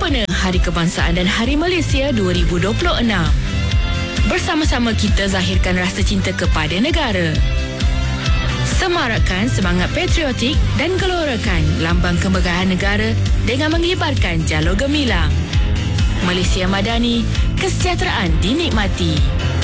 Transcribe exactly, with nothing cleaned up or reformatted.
sempena Hari Kebangsaan dan Hari Malaysia dua ribu dua puluh enam. Bersama-sama kita zahirkan rasa cinta kepada negara. Semarakkan semangat patriotik dan gelorakan lambang kemegahan negara dengan mengibarkan jalur gemilang. Malaysia Madani, kesejahteraan dinikmati.